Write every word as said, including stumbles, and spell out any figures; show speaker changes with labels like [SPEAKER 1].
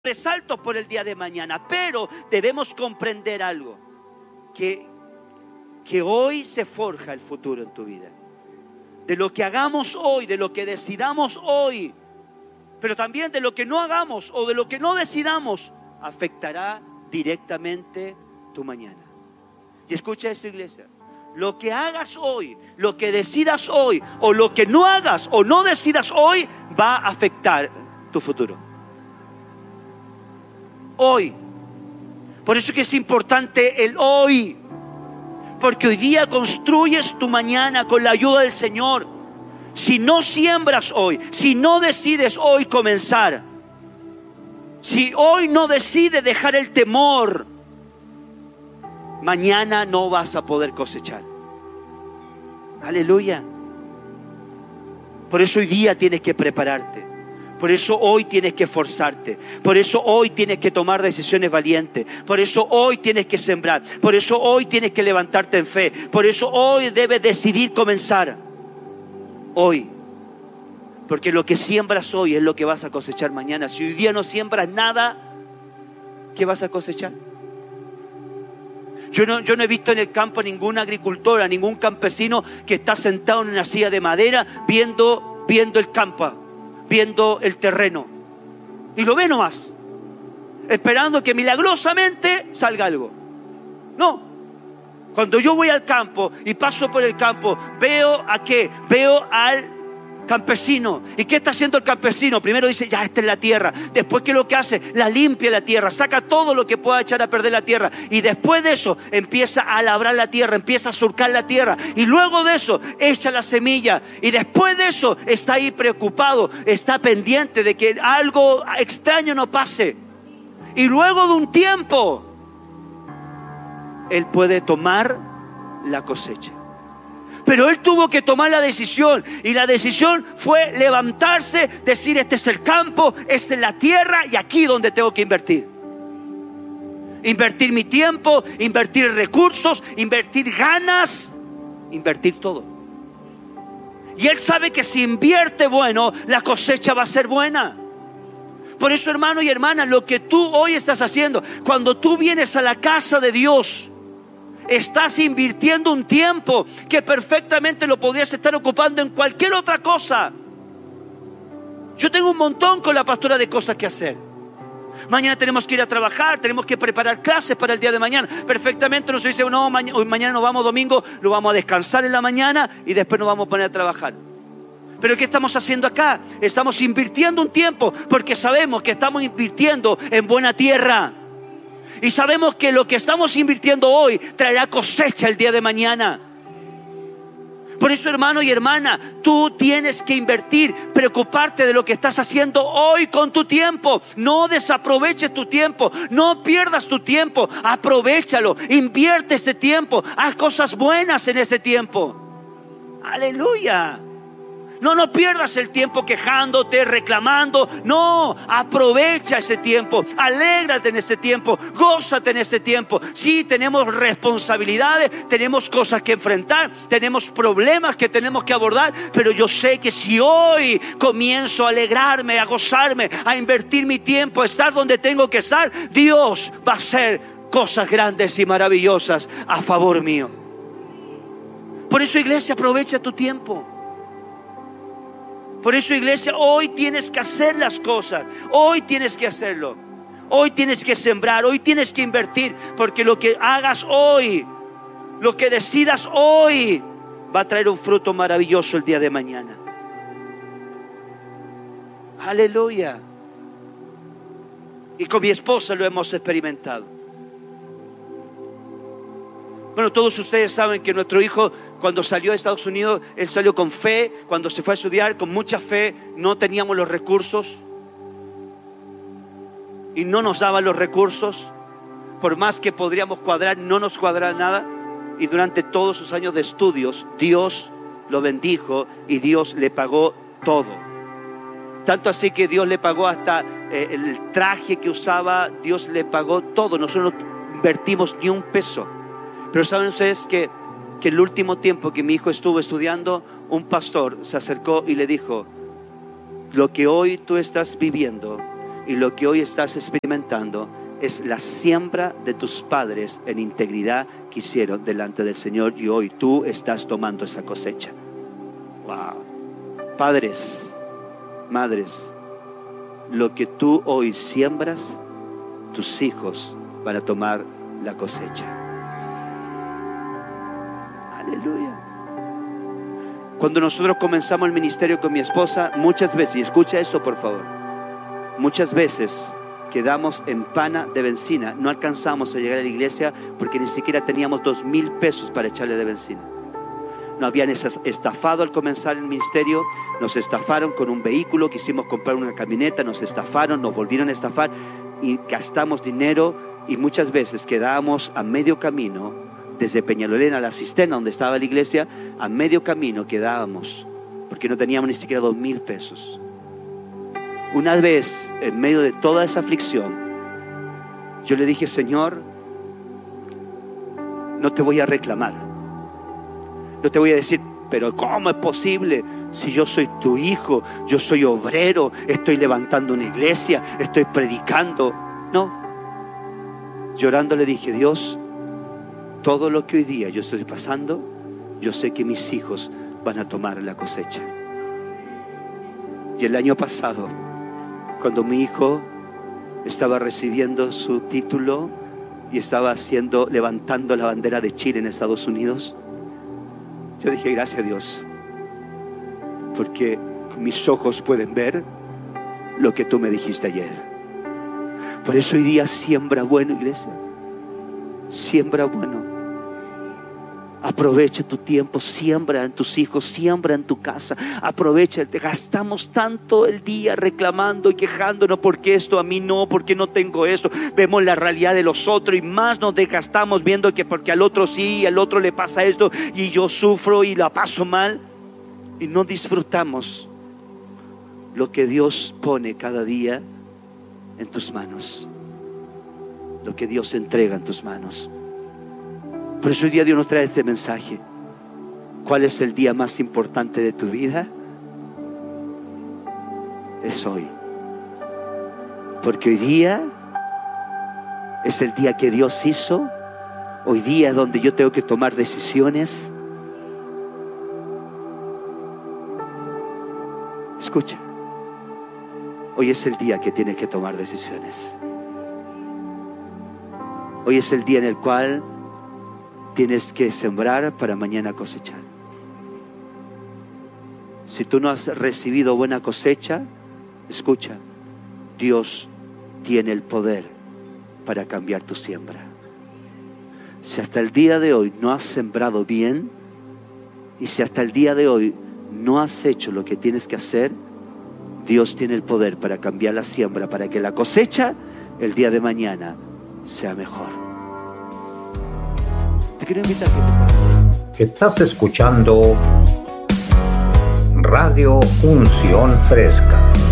[SPEAKER 1] sobresaltos por el día de mañana, pero debemos comprender algo, que, que hoy se forja el futuro en tu vida. De lo que hagamos hoy, de lo que decidamos hoy, pero también de lo que no hagamos o de lo que no decidamos, afectará directamente tu mañana. Y escucha esto, iglesia. Lo que hagas hoy, lo que decidas hoy, o lo que no hagas o no decidas hoy, va a afectar tu futuro. Hoy. Por eso que es importante el hoy. Porque hoy día construyes tu mañana con la ayuda del Señor. Si no siembras hoy, si no decides hoy comenzar, si hoy no decides dejar el temor, mañana no vas a poder cosechar. Aleluya. Por eso hoy día tienes que prepararte. Por eso hoy tienes que esforzarte. Por eso hoy tienes que tomar decisiones valientes. Por eso hoy tienes que sembrar. Por eso hoy tienes que levantarte en fe. Por eso hoy debes decidir comenzar. Hoy. Porque lo que siembras hoy es lo que vas a cosechar mañana. Si hoy día no siembras nada, ¿qué vas a cosechar? Yo no, yo no he visto en el campo ningún agricultor, a ningún campesino que está sentado en una silla de madera viendo, viendo el campo, viendo el terreno. Y lo ve nomás, esperando que milagrosamente salga algo. No. Cuando yo voy al campo y paso por el campo, veo a qué, veo al campesino. ¿Y qué está haciendo el campesino? Primero dice, ya, esta es la tierra. Después, ¿qué es lo que hace? La limpia la tierra, saca todo lo que pueda echar a perder la tierra. Y después de eso, empieza a labrar la tierra, empieza a surcar la tierra. Y luego de eso, echa la semilla. Y después de eso, está ahí preocupado, está pendiente de que algo extraño no pase. Y luego de un tiempo, él puede tomar la cosecha. Pero él tuvo que tomar la decisión. Y la decisión fue levantarse, decir, este es el campo, esta es la tierra, y aquí donde tengo que invertir. Invertir mi tiempo, invertir recursos, invertir ganas, invertir todo. Y él sabe que si invierte bueno, la cosecha va a ser buena. Por eso, hermano y hermana, lo que tú hoy estás haciendo, cuando tú vienes a la casa de Dios, estás invirtiendo un tiempo que perfectamente lo podrías estar ocupando en cualquier otra cosa. Yo tengo un montón con la pastora de cosas que hacer. Mañana tenemos que ir a trabajar, tenemos que preparar clases para el día de mañana. Perfectamente nos dice, no, mañana, hoy mañana nos vamos domingo, lo vamos a descansar en la mañana y después nos vamos a poner a trabajar. Pero ¿qué estamos haciendo acá? Estamos invirtiendo un tiempo porque sabemos que estamos invirtiendo en buena tierra. Y sabemos que lo que estamos invirtiendo hoy traerá cosecha el día de mañana. Por eso, hermano y hermana, tú tienes que invertir, preocuparte de lo que estás haciendo hoy con tu tiempo. No desaproveches tu tiempo, no pierdas tu tiempo, aprovéchalo, invierte este tiempo, haz cosas buenas en este tiempo. Aleluya. No, no pierdas el tiempo quejándote, reclamando. No, aprovecha ese tiempo, alégrate en este tiempo, gózate en este tiempo. Sí, tenemos responsabilidades, tenemos cosas que enfrentar, tenemos problemas que tenemos que abordar, pero yo sé que si hoy comienzo a alegrarme, a gozarme, a invertir mi tiempo, a estar donde tengo que estar, Dios va a hacer cosas grandes y maravillosas a favor mío. Por eso, iglesia, aprovecha tu tiempo. Por eso, iglesia, hoy tienes que hacer las cosas. Hoy tienes que hacerlo. Hoy tienes que sembrar. Hoy tienes que invertir. Porque lo que hagas hoy, lo que decidas hoy, va a traer un fruto maravilloso el día de mañana. Aleluya. Y con mi esposa lo hemos experimentado. Bueno, todos ustedes saben que nuestro hijo, cuando salió de Estados Unidos, él salió con fe. Cuando se fue a estudiar, con mucha fe. No teníamos los recursos. Y no nos daban los recursos. Por más que podríamos cuadrar, no nos cuadraba nada. Y durante todos sus años de estudios, Dios lo bendijo y Dios le pagó todo. Tanto así que Dios le pagó hasta eh, el traje que usaba. Dios le pagó todo. Nosotros no invertimos ni un peso. Pero saben ustedes que, que el último tiempo que mi hijo estuvo estudiando, un pastor se acercó y le dijo: lo que hoy tú estás viviendo y Y lo que hoy estás experimentando es la siembra de tus padres en integridad que hicieron delante del Señor, y hoy tú estás tomando esa cosecha. Wow. Padres, madres, lo que tú hoy siembras, tus hijos van a tomar la cosecha. Aleluya. Cuando nosotros comenzamos el ministerio con mi esposa, muchas veces, y escucha esto por favor, muchas veces quedamos en pana de benzina, no alcanzamos a llegar a la iglesia porque ni siquiera teníamos dos mil pesos para echarle de benzina. Nos habían estafado al comenzar el ministerio, nos estafaron con un vehículo, quisimos comprar una camioneta, nos estafaron, nos volvieron a estafar y gastamos dinero, y muchas veces quedábamos a medio camino, desde Peñalolén a la cisterna donde estaba la iglesia, a medio camino quedábamos porque no teníamos ni siquiera dos mil pesos. Una vez, en medio de toda esa aflicción, yo le dije: Señor, no te voy a reclamar, no te voy a decir, pero ¿cómo es posible? Si yo soy tu hijo, yo soy obrero, estoy levantando una iglesia, estoy predicando. No, llorando le dije: Dios, todo lo que hoy día yo estoy pasando, yo sé que mis hijos van a tomar la cosecha. Y el año pasado, cuando mi hijo estaba recibiendo su título y estaba haciendo, levantando la bandera de Chile en Estados Unidos, yo dije: gracias a Dios, porque mis ojos pueden ver lo que tú me dijiste ayer. Por eso hoy día siembra bueno, iglesia, siembra bueno. Aprovecha tu tiempo, siembra en tus hijos, siembra en tu casa, aprovecha. Gastamos tanto el día reclamando y quejándonos, porque esto a mí no, porque no tengo esto. Vemos la realidad de los otros y más nos desgastamos viendo que porque al otro sí, al otro le pasa esto y yo sufro y la paso mal, y no disfrutamos lo que Dios pone cada día en tus manos, lo que Dios entrega en tus manos. Por eso hoy día Dios nos trae este mensaje. ¿Cuál es el día más importante de tu vida? Es hoy. Porque hoy día es el día que Dios hizo. Hoy día es donde yo tengo que tomar decisiones. Escucha. Hoy es el día que tienes que tomar decisiones. Hoy es el día en el cual tienes que sembrar para mañana cosechar. Si tú no has recibido buena cosecha, escucha, Dios tiene el poder para cambiar tu siembra. Si hasta el día de hoy no has sembrado bien, y si hasta el día de hoy no has hecho lo que tienes que hacer, Dios tiene el poder para cambiar la siembra, para que la cosecha el día de mañana sea mejor. Te quiero invitar a que
[SPEAKER 2] Estás escuchando Radio Unción Fresca.